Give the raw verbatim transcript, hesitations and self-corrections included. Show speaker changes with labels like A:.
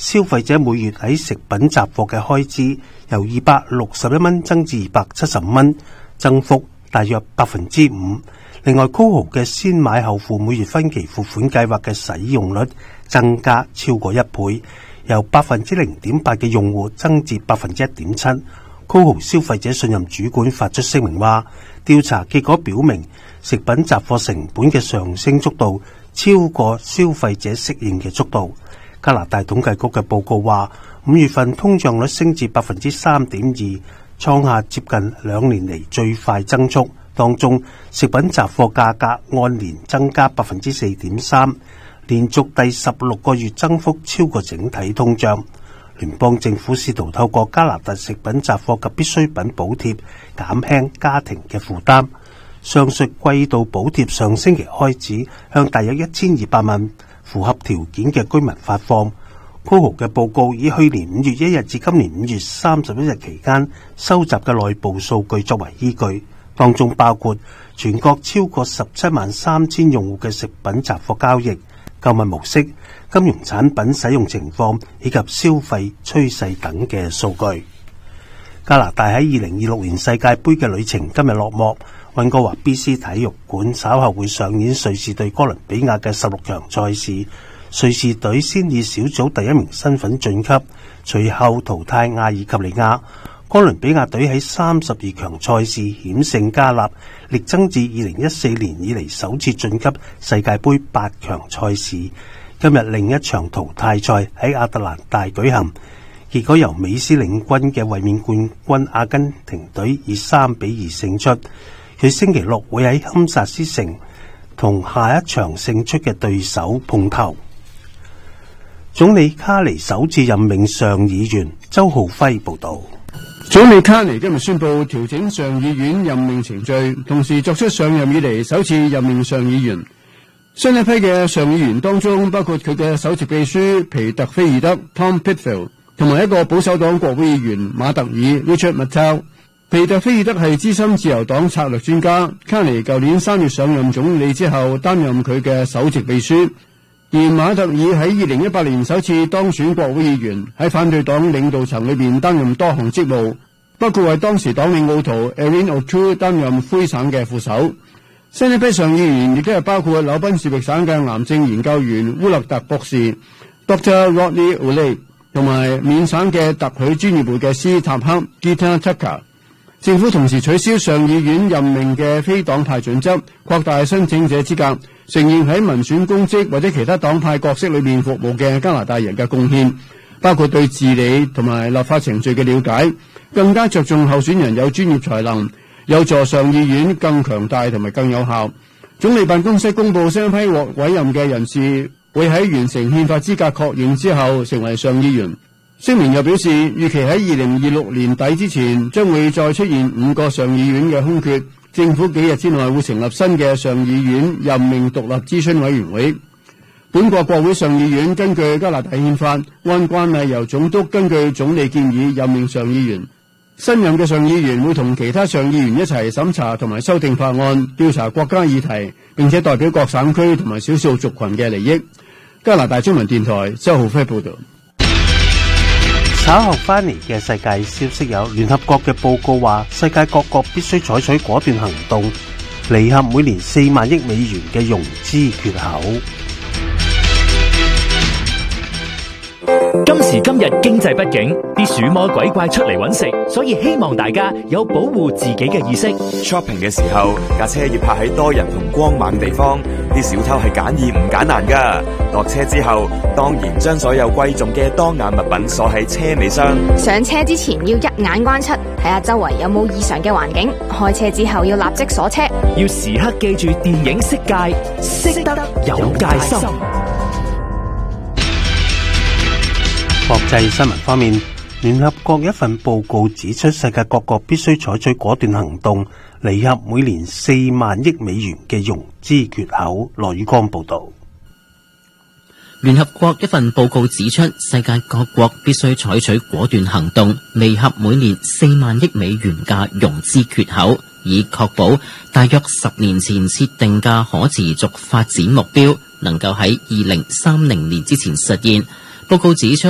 A: 消費者每月喺食品雜貨嘅開支由二百六十一蚊增至二百七十五蚊，增幅大約百分之五。另外，Coho嘅先買後付每月分期付款計劃嘅使用率增加超過一倍，由百分之零點八嘅用戶增至百分之一點七。Coho消費者信任主管發出聲明話，調查結果表明，食品雜貨成本嘅上升速度超過消費者適應嘅速度。加拿大統計局嘅報告話，五月份通脹率升至百分之三點二，創下接近兩年嚟最快增速。當中，食品雜貨價格按年增加百分之四點三，連續第十六個月增幅超過整體通脹。聯邦政府試圖透過加拿大食品雜貨及必需品補貼減輕家庭嘅負擔。上述季度補貼上星期開始向大約一千二百萬符合條件嘅居民發放。Coho嘅報告以去年五月一日至今年五月三十一日期間收集嘅內部數據作為依據，當中包括全國超過十七萬三千用戶嘅食品雜貨交易、購物模式、金融產品使用情況以及消費趨勢等嘅數據。加拿大喺二零二六年世界盃嘅旅程今日落幕，溫哥華 B C 體育館稍後會上演瑞士對哥倫比亞嘅十六強賽事。瑞士隊先以小組第一名身份晉級，隨後淘汰阿爾及利亞。哥倫比亞隊喺三十二強賽事險勝加納，力爭自二零一四年以嚟首次晉級世界盃八強賽事。今日另一場淘汰賽喺亞特蘭大舉行，結果由美斯領軍嘅衛冕冠軍阿根廷隊以三比二勝出。佢星期六會喺堪薩斯城同下一場勝出嘅對手碰頭。總理卡尼首次任命上議院，周浩輝報道。
B: 總理卡尼今日宣布調整上議院任命程序，同時作出上任以嚟首次任命上議員。新一批嘅上議員當中，包括佢嘅首席秘書皮特菲爾德 Tom Pitfield 同埋一個保守黨國會議員馬特爾 Richard Martel。皮特菲爾德係資深自由黨策略專家，卡尼舊年三月上任總理之後擔任佢嘅首席秘書。而馬特爾喺二零一八年首次當選國會議員，喺反對黨領導層裏邊擔任多項職務，包括為當時黨領奧圖 Erin O'Toole 擔任魁省嘅副手。新一批上議員亦都係包括紐賓士域省嘅癌症研究員烏勒特博士 Doctor Rodney O'Leary 同埋緬省嘅特許專業會計師塔克 Gita Tucker。政府同時取消上議院任命嘅非黨派準則，擴大申請者資格，承認喺民選公職或者其他黨派角色裏面服務嘅加拿大人嘅貢獻，包括對治理同埋立法程序嘅了解，更加着重候選人有專業才能，有助上議院更強大同埋更有效。總理辦公室公布新一批獲委任嘅人士會喺完成憲法資格確認之後成為上議員。聲明又表示，預期喺二零二六年底之前將會再出現五個上議院嘅空缺，政府幾日之內會成立新嘅上議院任命獨立諮詢委員會。本國國會上議院根據加拿大憲法，按慣例由總督根據總理建議任命上議員。新任嘅上議員會同其他上議員一齊審查同埋修訂法案，調查國家議題，並且代表各省區同埋少數族群嘅利益。加拿大中文電台周浩輝報道。
A: 稍後翻嚟嘅世界消息有，聯合國嘅報告話，世界各國必須採取果斷行動，彌合每年四萬億美元嘅融資缺口。
C: 今時今日經濟不景，啲鼠魔鬼怪出嚟揾食，所以希望大家有保護自己嘅意識。
D: shopping 嘅時候，架車要泊喺多人同光猛地方，啲小偷係揀易唔揀難噶。落車之後，當然將所有貴重嘅當眼物品鎖喺車尾箱。
E: 上車之前要一眼觀察，睇下周圍有冇異常嘅環境。開車之後要立即鎖車，
C: 要時刻記住電影色戒，識得有戒心。
A: 國際新聞方面，聯合國一份報告指出，世界各國必須採取果斷行動，彌合每年四萬億美元嘅融資缺口。羅宇光報道。
F: 聯合國一份報告指出，世界各國必須採取果斷行動，彌合每年四萬億美元嘅融資缺口，以確保大約十年前設定嘅可持續發展目標能夠喺二零三零年之前實現。報告指出，